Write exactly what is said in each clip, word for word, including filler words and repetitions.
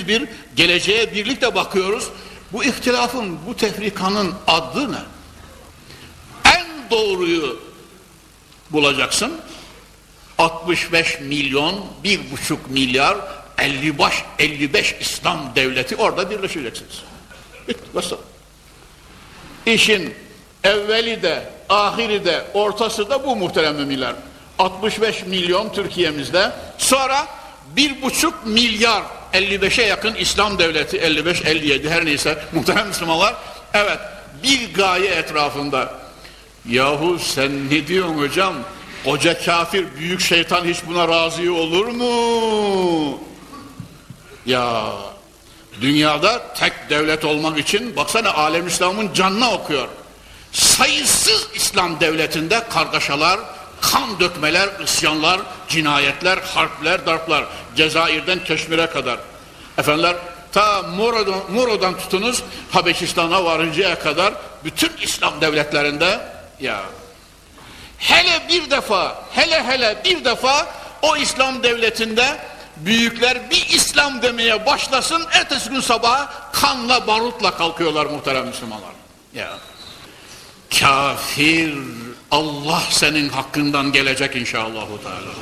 biz bir geleceğe birlikte bakıyoruz. Bu ihtilafın, bu tefrikanın adı ne? En doğruyu bulacaksın. altmış beş milyon, bir buçuk milyar, elli beş İslam devleti, orada birleşeceksiniz. Bitti, basit. İşin evveli de, ahiri de, ortası da bu muhterem müminler. altmış beş milyon Türkiye'mizde, sonra bir buçuk milyar, elli beşe yakın İslam devleti, elli beş elli yedi her neyse muhterem Müslümanlar, evet, bir gaye etrafında. Yahu sen ne diyorsun hocam? Koca kafir, büyük şeytan hiç buna razı olur mu? Ya dünyada tek devlet olmak için baksana, alem İslam'ın canına okuyor. Sayısız İslam devletinde kargaşalar, kan dökmeler, isyanlar, cinayetler, harpler, darplar. Cezayir'den Keşmir'e kadar. Efendiler, ta Moro'dan, Moro'dan tutunuz Habeşistan'a varıncaya kadar bütün İslam devletlerinde, ya hele bir defa, hele hele bir defa o İslam devletinde büyükler bir İslam demeye başlasın, ertesi gün sabaha kanla barutla kalkıyorlar muhterem Müslümanlar. Ya kafir, Allah senin hakkından gelecek inşallahü teala.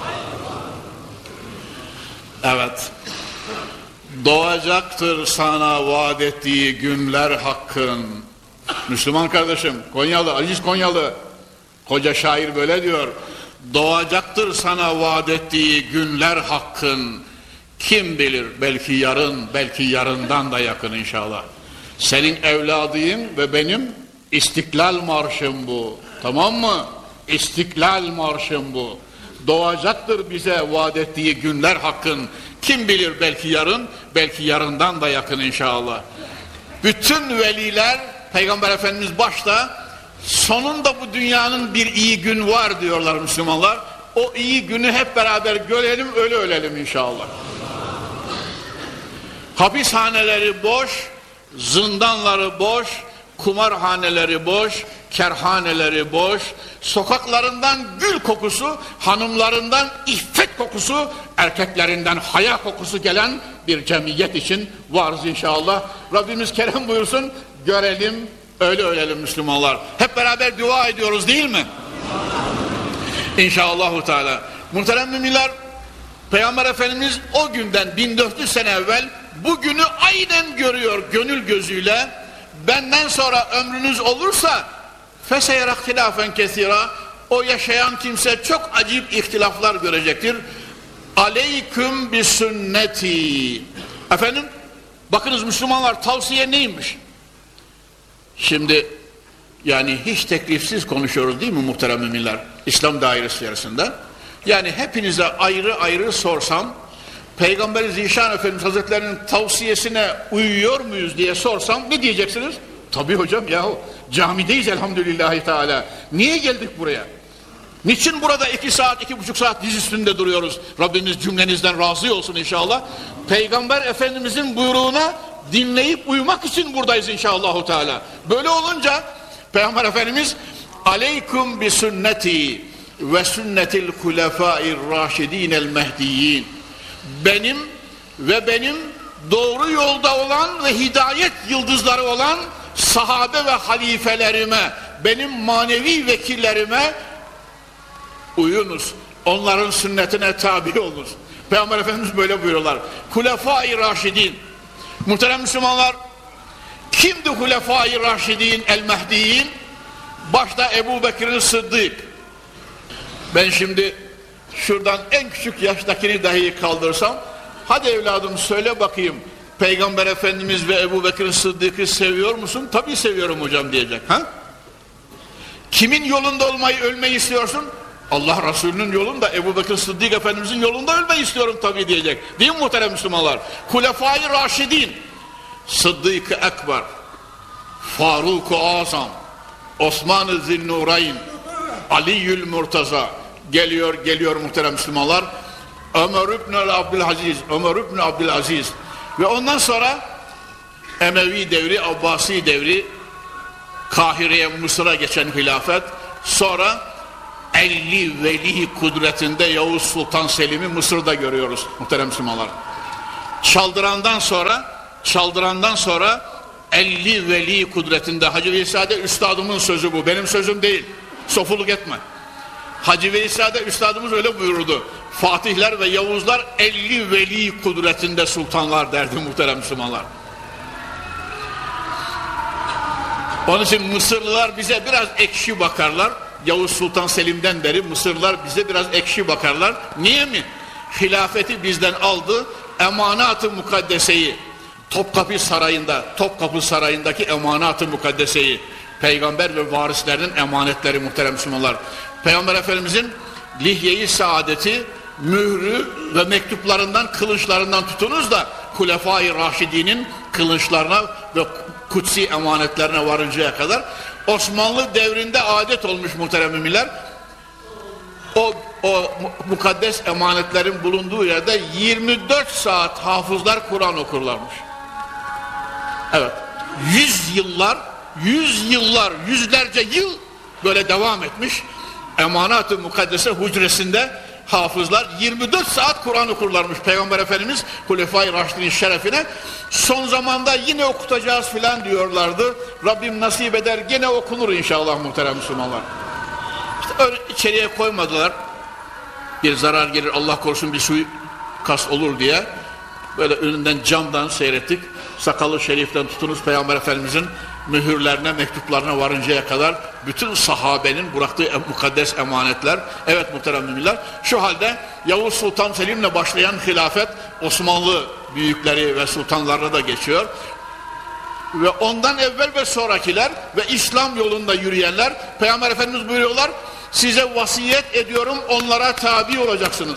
Evet, doğacaktır sana vaat ettiği günler hakkın. Müslüman kardeşim, Konyalı, Aziz Konyalı, koca şair böyle diyor. Doğacaktır sana vaat ettiği günler hakkın. Kim bilir, belki yarın, belki yarından da yakın inşallah. Senin evladıyım ve benim İstiklal Marşım bu. Tamam mı? İstiklal Marşım bu. Doğacaktır bize vaat ettiği günler hakkın. Kim bilir, belki yarın, belki yarından da yakın inşallah. Bütün veliler, Peygamber Efendimiz başta, sonunda bu dünyanın bir iyi gün var diyorlar Müslümanlar. O iyi günü hep beraber görelim, öyle ölelim inşallah. Hapishaneleri boş, zindanları boş, kumarhaneleri boş, kerhaneleri boş, sokaklarından gül kokusu, hanımlarından iffet kokusu, erkeklerinden haya kokusu gelen bir cemiyet için varız inşallah. Rabbimiz kerem buyursun, görelim, öyle ölelim Müslümanlar. Hep beraber dua ediyoruz değil mi? İnşallahü teala. Muhterem müminler, Peygamber Efendimiz o günden bin dört yüz sene evvel bugünü aynen görüyor gönül gözüyle. Benden sonra ömrünüz olursa feseyra ihtilafen kesira, o yaşayan kimse çok acayip ihtilaflar görecektir. Aleyküm bi sünneti. Efendim, bakınız Müslümanlar, tavsiye neymiş? Şimdi yani hiç teklifsiz konuşuyoruz değil mi muhterem müminler, İslam dairesi içerisinde? Yani hepinize ayrı ayrı sorsam, Peygamber-i Zişan Efendimiz Hazretlerinin tavsiyesine uyuyor muyuz diye sorsam ne diyeceksiniz? Tabii hocam, yahu camideyiz elhamdülillahi teala. Niye geldik buraya? Niçin burada iki saat, iki buçuk saat diz üstünde duruyoruz? Rabbimiz cümlenizden razı olsun inşallah. Peygamber Efendimizin buyruğuna dinleyip uyumak için buradayız inşallah teala. Böyle olunca Peygamber Efendimiz aleyküm bi sünneti ve sünnetil hulefâir râşidînel mehdiyyin, benim ve benim doğru yolda olan ve hidayet yıldızları olan sahabe ve halifelerime, benim manevi vekillerime uyunuz, onların sünnetine tabi olunuz. Peygamber Efendimiz böyle buyuruyorlar. Hulefâ-i Raşidîn. Muhterem Müslümanlar, kimdi Hulefâ-i Raşidîn el-Mehdiyyin? Başta Ebu Bekir Sıddık. Ben şimdi şuradan en küçük yaştakini dahi kaldırsam, hadi evladım söyle bakayım, Peygamber Efendimiz ve Ebu Bekir Sıddık'ı seviyor musun? Tabii seviyorum hocam diyecek. Ha? Kimin yolunda olmayı, ölmeyi istiyorsun? Allah Resulü'nün yolunda, Ebu Bekir Sıddık Efendimizin yolunda ölmeyi istiyorum tabii diyecek. Değil mi muhterem Müslümanlar? Hulefâ-i Raşidîn, Sıddık-ı Ekber, Faruk-u Azam, Osman-ı Zinnurayn, Ali'ül Murtaza, geliyor geliyor muhterem Müslümanlar, Ömer İbn Abdülaziz, Ömer İbn Abdülaziz ve ondan sonra Emevi devri, Abbasi devri, Kahire'ye, Mısır'a geçen hilafet, sonra elli veli kudretinde Yavuz Sultan Selim'i Mısır'da görüyoruz muhterem Müslümanlar. Çaldırandan sonra çaldırandan sonra elli veli kudretinde. Hacı Veysade üstadımın sözü bu, benim sözüm değil, sofuluk etme. Hacı Veysade üstadımız öyle buyurdu: Fatihler ve Yavuzlar elli veli kudretinde sultanlar derdi muhterem Müslümanlar. Onun için Mısırlılar bize biraz ekşi bakarlar. Yavuz Sultan Selim'den beri Mısırlılar bize biraz ekşi bakarlar. Niye mi? Hilafeti bizden aldı, emanat-ı mukaddeseyi, Topkapı Sarayı'nda, Topkapı Sarayı'ndaki emanat-ı mukaddeseyi, peygamber ve varislerinin emanetleri muhterem Müslümanlar. Peygamber Efendimizin lihye-i saadeti, mührü ve mektuplarından, kılıçlarından tutunuz da Hulefai Raşidinin kılıçlarına ve kutsi emanetlerine varıncaya kadar Osmanlı devrinde adet olmuş muhterem müminler. O, o mukaddes emanetlerin bulunduğu yerde yirmi dört saat hafızlar Kur'an okurlarmış. Evet, yüz yıllar, yüz yıllar, yüzlerce yıl böyle devam etmiş. Emanat-ı mukaddese hücresinde hafızlar yirmi dört saat Kur'an okurlarmış. Peygamber Efendimiz Hulefai Raşidin şerefine son zamanda yine okutacağız filan diyorlardı. Rabbim nasip eder, gene okunur inşallah muhterem Müslümanlar. İşte öyle içeriye koymadılar. Bir zarar gelir, Allah korusun bir suikast olur diye. Böyle önünden camdan seyrettik. Sakalı şeriften tutunuz Peygamber Efendimizin mühürlerine, mektuplarına varıncaya kadar bütün sahabenin bıraktığı mukaddes emanetler. Evet muhterem müminler, şu halde Yavuz Sultan Selim'le başlayan hilafet Osmanlı büyükleri ve sultanlarına da geçiyor. Ve ondan evvel ve sonrakiler ve İslam yolunda yürüyenler, Peygamber Efendimiz buyuruyorlar, size vasiyet ediyorum, onlara tabi olacaksınız.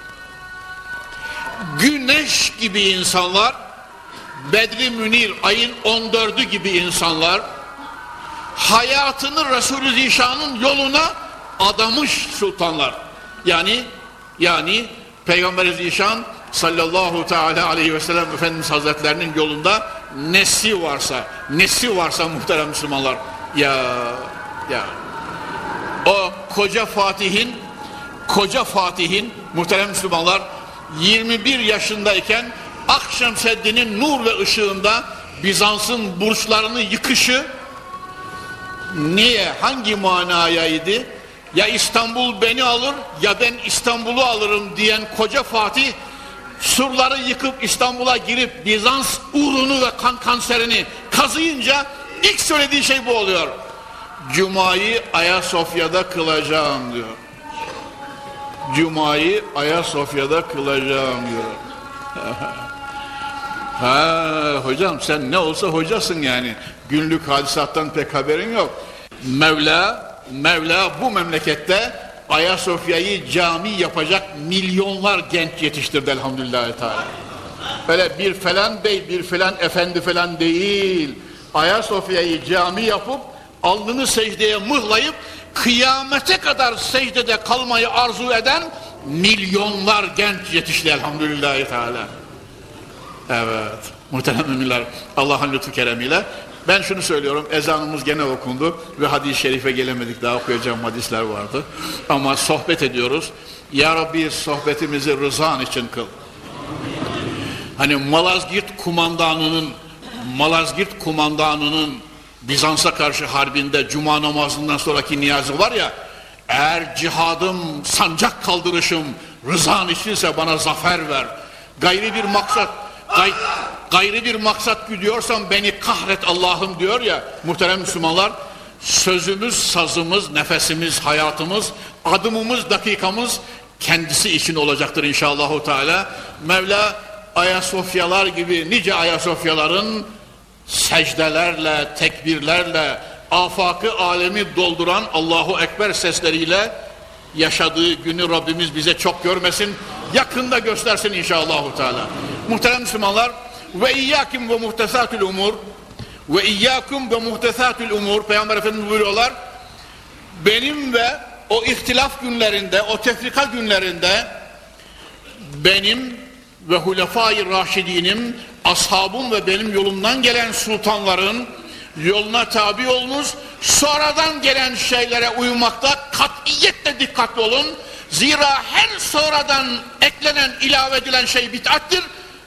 Güneş gibi insanlar, Bedri Münir ayın on dördü gibi insanlar, hayatını Resulü Zişan'ın yoluna adamış sultanlar. Yani yani Peygamber Zişan sallallahu teala aleyhi ve sellem Efendimiz Hazretlerinin yolunda nesi varsa, nesi varsa muhterem Müslümanlar, ya ya o koca Fatih'in koca Fatih'in muhterem Müslümanlar yirmi bir yaşındayken Akşemseddin'in nur ve ışığında Bizans'ın burçlarını yıkışı niye, hangi manayaydı? Ya İstanbul beni alır ya ben İstanbul'u alırım diyen koca Fatih, surları yıkıp İstanbul'a girip Bizans uğrunu ve kan kanserini kazıyınca ilk söylediği şey bu oluyor: Cuma'yı Ayasofya'da kılacağım diyor. Cuma'yı Ayasofya'da kılacağım diyor. Ha hocam, sen ne olsa hocasın yani. Günlük hadisattan pek haberin yok. Mevla, Mevla bu memlekette Ayasofya'yı cami yapacak milyonlar genç yetiştirdi elhamdülillah Teala. Öyle bir falan bey, bir falan efendi falan değil. Ayasofya'yı cami yapıp alnını secdeye mıhlayıp kıyamete kadar secdede kalmayı arzu eden milyonlar genç yetişti elhamdülillah Teala. Evet muhterem müminler, Allah'ın lütfu keremiyle ben şunu söylüyorum, ezanımız gene okundu ve hadis-i şerife gelemedik, daha okuyacağım hadisler vardı ama sohbet ediyoruz. Ya Rabbi sohbetimizi rızan için kıl. Hani Malazgirt kumandanının Malazgirt kumandanının Bizans'a karşı harbinde cuma namazından sonraki niyazı var ya: eğer cihadım, sancak kaldırışım rızan içinse bana zafer ver. Gayri bir maksat gay, gayri bir maksat güdüyorsan beni kahret Allah'ım diyor ya muhterem Müslümanlar. Sözümüz, sazımız, nefesimiz, hayatımız, adımımız, dakikamız kendisi için olacaktır inşallahu teala. Mevla Ayasofyalar gibi nice Ayasofyaların secdelerle, tekbirlerle afakı alemi dolduran Allahu Ekber sesleriyle yaşadığı günü Rabbimiz bize çok görmesin, yakında göstersin inşallahu teala. Muhterem Müslümanlar, ve iyyakum ve muhtesatül umur, ve iyyakum ve muhtesatül umur, Peygamber Efendimiz buyuruyorlar, benim ve o ihtilaf günlerinde, o tefrika günlerinde benim ve Hulefai Raşidinim, ashabım ve benim yolumdan gelen sultanların yoluna tabi olunuz, sonradan gelen şeylere uymakta katiyetle dikkatli olun. Zira her sonradan eklenen, ilave edilen şey bid'attir.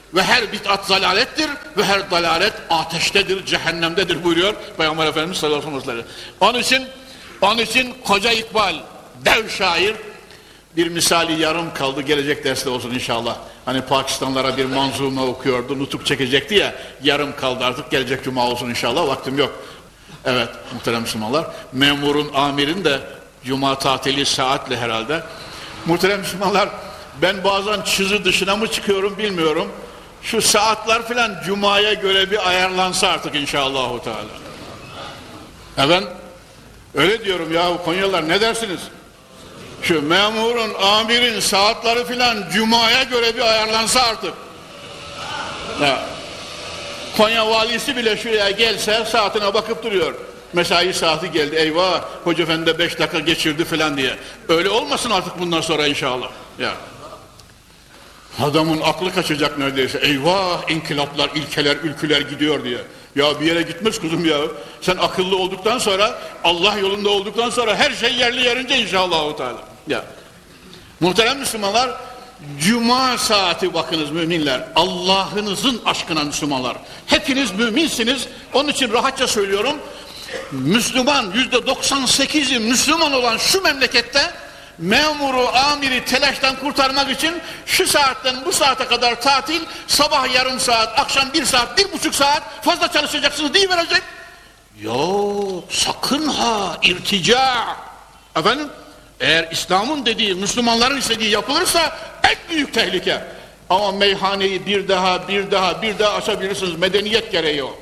ve her bid'at zalalettir ve her dalalet ateştedir, cehennemdedir buyuruyor Peygamber Efendimiz sallallahu aleyhi ve sellem. Onun için, onun için Koca İkbal, dev şair, bir misali yarım kaldı, gelecek derste olsun inşallah. Hani Pakistanlara bir manzume okuyordu, nutuk çekecekti ya, yarım kaldı artık, gelecek cuma olsun inşallah, vaktim yok. Evet muhterem Müslümanlar, memurun, amirin de cuma tatili saatle herhalde. Muhterem Müslümanlar, ben bazen çizi dışına mı çıkıyorum bilmiyorum. Şu saatler filan cumaya göre bir ayarlansa artık inşallahu teala. Evet, öyle diyorum ya Konyalılar, ne dersiniz? Şu memurun, amirin saatleri filan cumaya göre bir ayarlansa artık. Ya, Konya valisi bile şuraya gelse saatine bakıp duruyor. Mesai saati geldi, eyvah hoca efendi de beş dakika geçirdi filan diye. Öyle olmasın artık bundan sonra inşallah. Ya. Adamın aklı kaçacak neredeyse. Eyvah inkılaplar, ilkeler, ülküler gidiyor diye. Ya bir yere gitmez kuzum ya. Sen akıllı olduktan sonra, Allah yolunda olduktan sonra her şey yerli yerince inşallah. Ya. Muhterem Müslümanlar, cuma saati bakınız müminler. Allah'ınızın aşkına Müslümanlar. Hepiniz müminsiniz. Onun için rahatça söylüyorum. Müslüman, yüzde doksan sekizi Müslüman olan şu memlekette memuru, amiri telaştan kurtarmak için şu saatten bu saate kadar tatil, sabah yarım saat, akşam bir saat, bir buçuk saat fazla çalışacaksınız diye verecek. Yok, sakın ha, irtica. Efendim, eğer İslam'ın dediği, Müslümanların istediği yapılırsa en büyük tehlike. Ama meyhaneyi bir daha, bir daha, bir daha açabilirsiniz. Medeniyet gereği o.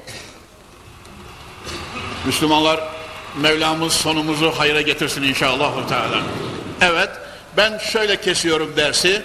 Müslümanlar, Mevlamız sonumuzu hayra getirsin inşallah. Evet, ben şöyle kesiyorum dersi.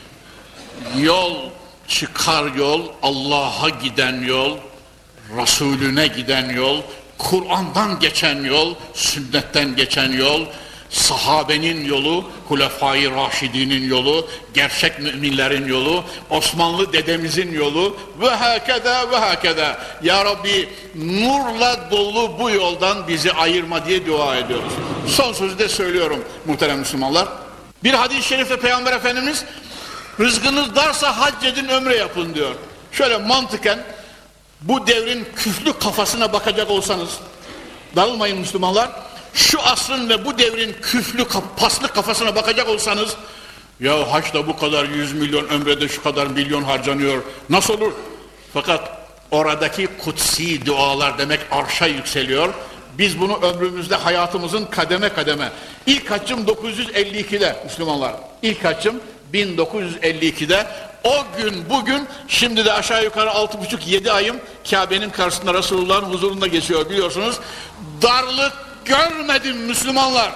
Yol, çıkar yol, Allah'a giden yol, Resulüne giden yol, Kur'an'dan geçen yol, sünnetten geçen yol, sahabenin yolu, Hulefai Raşidinin yolu, gerçek müminlerin yolu, Osmanlı dedemizin yolu ve hakeda ve hakeda. Ya Rabbi nurla dolu bu yoldan bizi ayırma diye dua ediyoruz. Son sözü de söylüyorum muhterem Müslümanlar. Bir hadis-i şerifte Peygamber Efendimiz rızkınız darsa hac edin, ömre yapın diyor. Şöyle mantıken bu devrin küflü kafasına bakacak olsanız, darılmayın Müslümanlar, şu asrın ve bu devrin küflü paslı kafasına bakacak olsanız, ya haçta bu kadar yüz milyon, ömrede şu kadar milyon harcanıyor, nasıl olur? Fakat oradaki kutsi dualar demek arşa yükseliyor. Biz bunu ömrümüzde, hayatımızın kademe kademe. İlk haccım dokuz yüz elli ikide Müslümanlar. İlk haccım bin dokuz yüz elli ikide. O gün bugün, şimdi de aşağı yukarı altı buçuk yedi ayım Kabe'nin karşısında Resulullah'ın huzurunda geçiyor biliyorsunuz. Darlık görmedim Müslümanlar.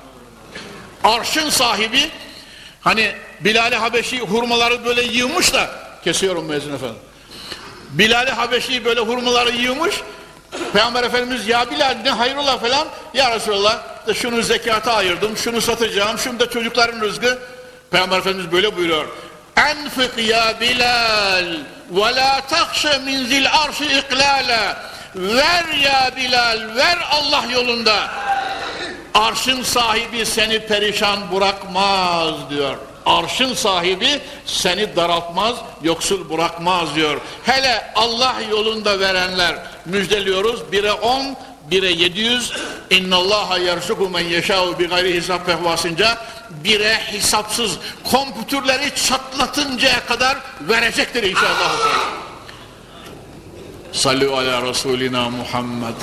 Arşın sahibi, hani Bilal-i Habeşi hurmaları böyle yığmış da, kesiyorum müezzin efendim. Bilal-i Habeşi böyle hurmaları yığmış. Peygamber Efendimiz, ya Bilal ne hayrola falan, ya Resulallah da şunu zekata ayırdım, şunu satacağım, şunu da çocukların rızkı. Peygamber Efendimiz böyle buyuruyor: Enfik ya Bilal ve la takşe min zil arşi iklala. Ver ya Bilal, ver Allah yolunda. Arşın sahibi seni perişan bırakmaz diyor. Arşın sahibi seni daraltmaz, yoksul bırakmaz diyor. Hele Allah yolunda verenler, müjdeliyoruz. Bire on, bire yedi yüz. İnnallaha yerzuku men yeşâhu bi gayri hesap fehvasınca bire hesapsız, kompütürleri çatlatıncaya kadar verecektir inşallah. Sallu ala Resulina Muhammed.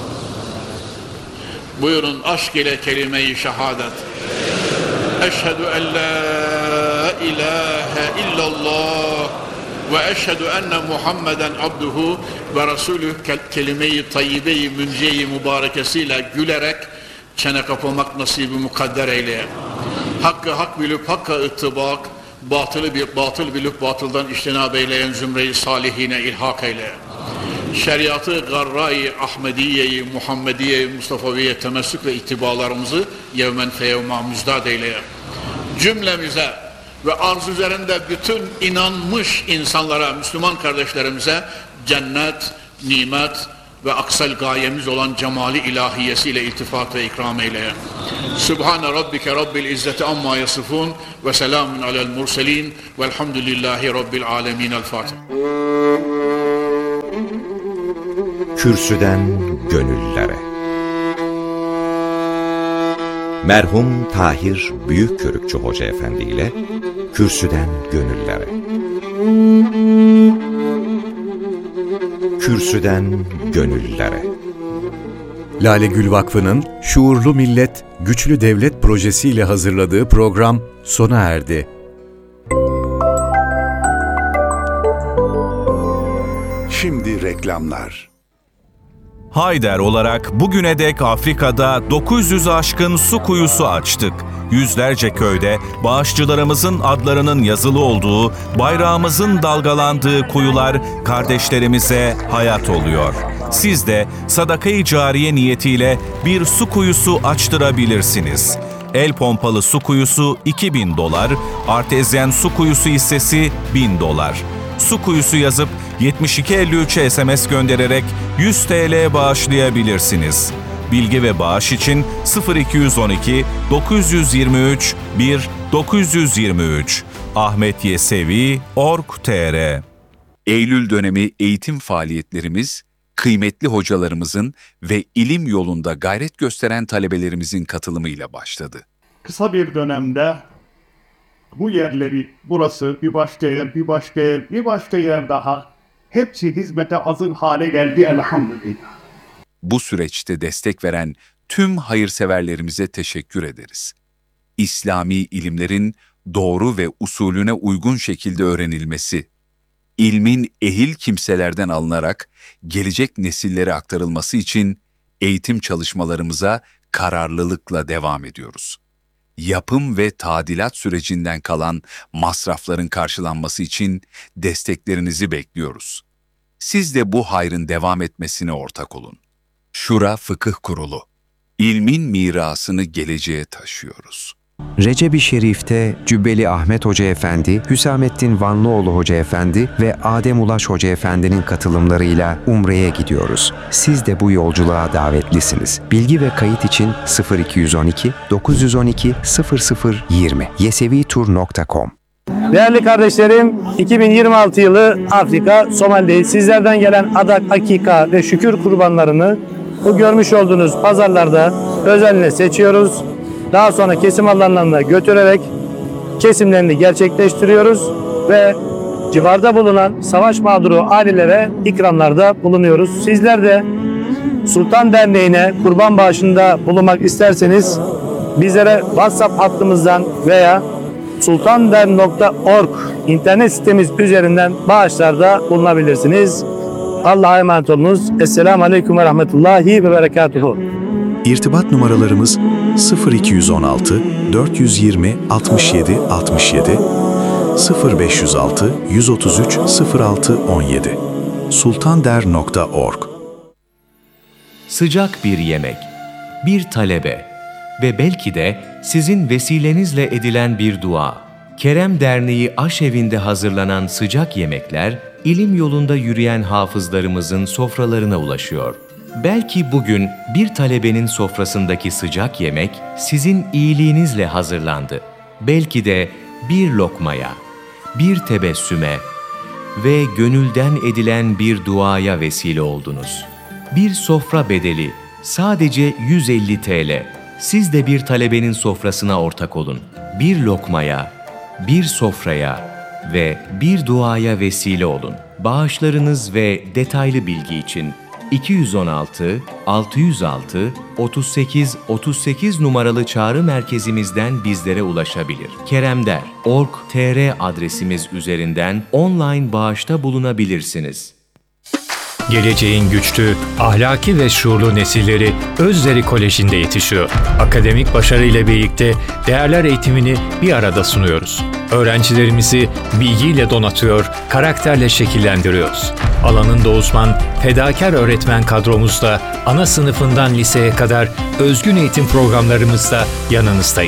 Buyurun aşk ile kelime-i şehadet. Eşhedü en la ilahe illallah ve eşhedü enne Muhammeden abduhu ve resulü kelime-i tayyibe-i münce-i mübarekesiyle gülerek çene kapamak nasibi mukadder eyle. Hakkı hak bilip hakka ıttibak, batılı bir batıl bilip batıldan iştinab eyleyen zümre-i salihine ilhak eyle. Şeriatı garra-i Ahmediye-i Muhammediye-i Mustafaviye temessük ve ittibalarımızı yevmen feyevma müzdad eyle. Cümlemize ve arz üzerinde bütün inanmış insanlara, Müslüman kardeşlerimize cennet, nimet ve aksal gayemiz olan cemali ilahiyesiyle iltifat ve ikram eyle. Sübhane Rabbike Rabbil İzzeti amma yasifun ve selamun alel murselin velhamdülillahi Rabbil alemin. El Fatiha. Kürsüden gönüllere. Merhum Tahir Büyükkörükçü Hoca Efendi ile Kürsüden Gönüllere. Kürsüden Gönüllere. Lale Gül Vakfı'nın Şuurlu Millet, Güçlü Devlet projesiyle hazırladığı program sona erdi. Şimdi reklamlar. Hayder olarak bugüne dek Afrika'da dokuz yüzü aşkın su kuyusu açtık. Yüzlerce köyde bağışçılarımızın adlarının yazılı olduğu, bayrağımızın dalgalandığı kuyular kardeşlerimize hayat oluyor. Siz de sadaka-i cariye niyetiyle bir su kuyusu açtırabilirsiniz. El pompalı su kuyusu iki bin dolar, artezyen su kuyusu hissesi bin dolar. Su kuyusu yazıp yetmiş iki elli üçe S M S göndererek yüz TL bağışlayabilirsiniz. Bilgi ve bağış için sıfır iki yüz on iki dokuz yüz yirmi üç bir dokuz yüz yirmi üç ahmet yesevi nokta org nokta tr. Eylül dönemi eğitim faaliyetlerimiz, kıymetli hocalarımızın ve ilim yolunda gayret gösteren talebelerimizin katılımıyla başladı. Kısa bir dönemde bu yerleri, burası bir başka yer, bir başka yer, bir başka yer daha, hepsi hizmete hazır hale geldi elhamdülillah. Bu süreçte destek veren tüm hayırseverlerimize teşekkür ederiz. İslami ilimlerin doğru ve usulüne uygun şekilde öğrenilmesi, ilmin ehil kimselerden alınarak gelecek nesillere aktarılması için eğitim çalışmalarımıza kararlılıkla devam ediyoruz. Yapım ve tadilat sürecinden kalan masrafların karşılanması için desteklerinizi bekliyoruz. Siz de bu hayrın devam etmesine ortak olun. Şura Fıkıh Kurulu. İlmin mirasını geleceğe taşıyoruz. Recep-i Şerif'te Cübbeli Ahmet Hoca Efendi, Hüsamettin Vanlıoğlu Hoca Efendi ve Adem Ulaş Hoca Efendi'nin katılımlarıyla Umre'ye gidiyoruz. Siz de bu yolculuğa davetlisiniz. Bilgi ve kayıt için sıfır iki yüz on iki dokuz yüz on iki sıfır sıfır yirmi yesevitur nokta com. Değerli kardeşlerim, iki bin yirmi altı yılı Afrika, Somali'deyiz. Sizlerden gelen adak, akika ve şükür kurbanlarını bu görmüş olduğunuz pazarlarda özenle seçiyoruz. Daha sonra kesim alanlarına götürerek kesimlerini gerçekleştiriyoruz ve civarda bulunan savaş mağduru ailelere ikramlarda bulunuyoruz. Sizler de Sultan Derneği'ne kurban bağışında bulunmak isterseniz bizlere WhatsApp hattımızdan veya sultandern nokta org internet sitemiz üzerinden bağışlarda bulunabilirsiniz. Allah'a emanet olunuz. Esselamu Aleyküm ve Rahmetullahi ve Berekatuhu. İrtibat numaralarımız sıfır iki yüz on altı dört yüz yirmi altmış yedi altmış yedi, sıfır beş yüz altı yüz otuz üç sıfır altı on yedi. sultandern nokta org. Sıcak bir yemek, bir talebe ve belki de sizin vesilenizle edilen bir dua. Kerem Derneği Aşevi'nde hazırlanan sıcak yemekler, ilim yolunda yürüyen hafızlarımızın sofralarına ulaşıyor. Belki bugün bir talebenin sofrasındaki sıcak yemek sizin iyiliğinizle hazırlandı. Belki de bir lokmaya, bir tebessüme ve gönülden edilen bir duaya vesile oldunuz. Bir sofra bedeli sadece yüz elli TL. Siz de bir talebenin sofrasına ortak olun. Bir lokmaya, bir sofraya ve bir duaya vesile olun. Bağışlarınız ve detaylı bilgi için iki yüz on altı altı yüz altı otuz sekiz otuz sekiz numaralı çağrı merkezimizden bizlere ulaşabilir. keremder nokta org nokta tr adresimiz üzerinden online bağışta bulunabilirsiniz. Geleceğin güçlü, ahlaki ve şuurlu nesilleri Özderi Koleji'nde yetişiyor. Akademik başarıyla birlikte değerler eğitimini bir arada sunuyoruz. Öğrencilerimizi bilgiyle donatıyor, karakterle şekillendiriyoruz. Alanında uzman, fedakar öğretmen kadromuzla ana sınıfından liseye kadar özgün eğitim programlarımızla yanınızdayız.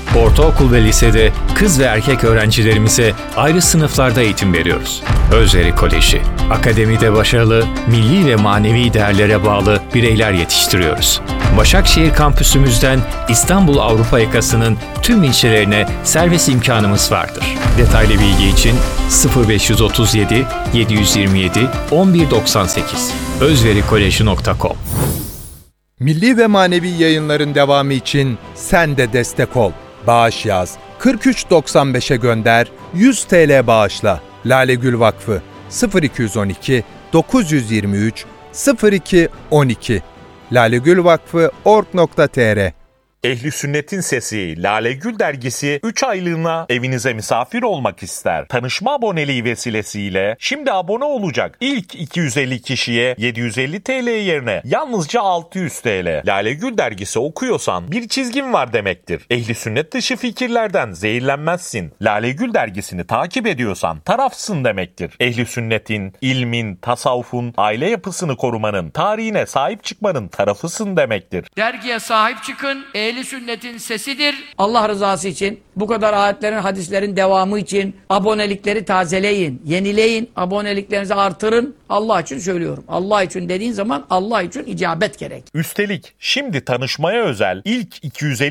Ortaokul ve lisede kız ve erkek öğrencilerimize ayrı sınıflarda eğitim veriyoruz. Özveri Koleji, akademide başarılı, milli ve manevi değerlere bağlı bireyler yetiştiriyoruz. Başakşehir kampüsümüzden İstanbul Avrupa yakasının tüm ilçelerine servis imkanımız vardır. Detaylı bilgi için sıfır beş otuz yedi yedi yüz yirmi yedi on bir doksan sekiz özverikoleji nokta com. Milli ve manevi yayınların devamı için sen de destek ol. Bağış yaz, kırk üç doksan beşe gönder, yüz TL bağışla. Lale Gül Vakfı sıfır iki yüz on iki dokuz yüz yirmi üç sıfır iki on iki lalegülvakfı nokta org nokta tr. Ehli Sünnet'in Sesi Lale Gül dergisi üç aylığına evinize misafir olmak ister. Tanışma aboneliği vesilesiyle şimdi abone olacak. İlk iki yüz elli kişiye yedi yüz elli TL yerine yalnızca altı yüz TL. Lale Gül dergisi okuyorsan bir çizgin var demektir. Ehli Sünnet dışı fikirlerden zehirlenmezsin. Lale Gül dergisini takip ediyorsan tarafsın demektir. Ehli Sünnet'in, ilmin, tasavvufun, aile yapısını korumanın, tarihine sahip çıkmanın tarafısın demektir. Dergiye sahip çıkın. Ehli Sünnet'in sesidir. Allah rızası için, bu kadar ayetlerin, hadislerin devamı için abonelikleri tazeleyin, yenileyin, aboneliklerinizi artırın. Allah için söylüyorum. Allah için dediğin zaman Allah için icabet gerek. Üstelik şimdi tanışmaya özel ilk iki yüz elli